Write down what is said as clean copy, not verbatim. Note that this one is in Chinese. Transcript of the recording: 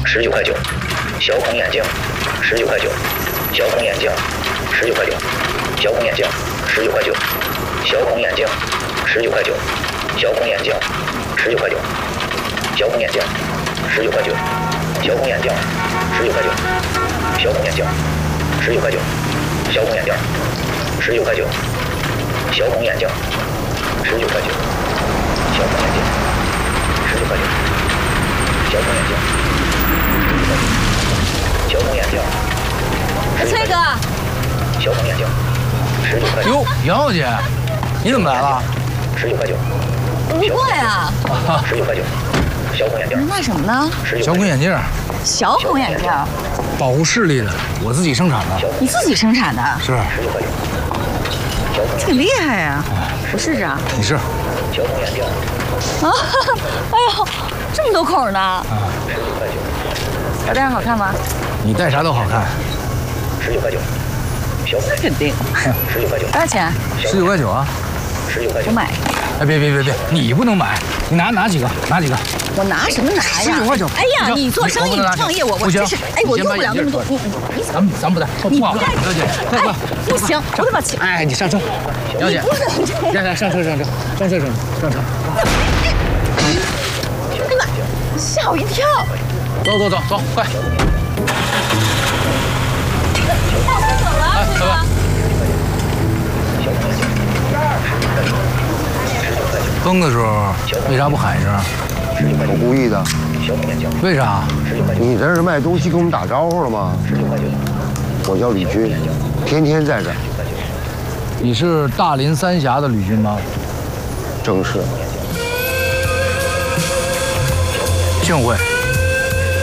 19.9，小孔眼镜19.9，小孔眼镜19.9，小孔眼镜19.9，小孔眼镜19.9，小孔眼镜19.9，小孔眼镜19.9，小孔眼镜19.9，小孔眼镜19.9，小孔眼镜19.9，小孔眼镜19.9，小孔眼镜19.9，小孔眼镜。小孔眼镜， 崔哥， 小孔眼镜，19.9。 哟，杨小姐，你怎么来了 ？19.9。 不过呀 ，19.9。小孔眼镜。 卖什么呢？ 小孔眼镜。 小孔眼镜。 保护视力的，我自己生产的。 你自己生产的？ 是。 挺厉害呀！我试试啊。 你试。 小孔眼镜。 啊！哎呦，这么多孔呢！啊。我戴上好看吗？ 你戴啥都好看。 19.9， 那肯定。 19.9， 多少钱 ？19.9啊。 19.9， 我买。 哎，别，你不能买，你拿几个？ 我拿什么拿呀 ？19.9。 哎呀，你做生意，你创业，我这是，哎，我用不了那么多。 咱不戴， 你不戴， 小姐， 哎，不行，我得把钱。 哎，你上车，小姐， 不能这样。 上车。 哎妈，吓我一跳！ 走，快！ 走了， 哎， 崔哥。 崩的时候为啥不喊一声？ 我故意的。 为啥？ 你这是卖东西跟我们打招呼了吗？我叫李军，天天在这儿。 你是大林三峡的吕军吗？ 正是。 幸会。